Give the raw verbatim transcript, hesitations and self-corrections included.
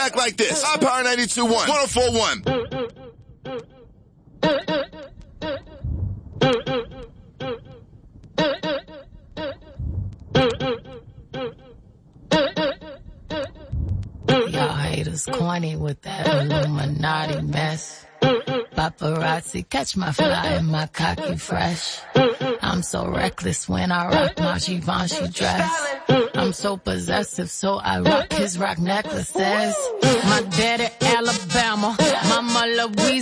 back like this. Hot Power ninety-two point one, one oh four point one. Y'all haters corny with that Illuminati mess. Paparazzi, catch my fly and my cocky fresh. I'm so reckless when I rock my Givenchy dress. I'm so possessive, so I rock his rock necklaces. My daddy Alabama, mama Louisiana.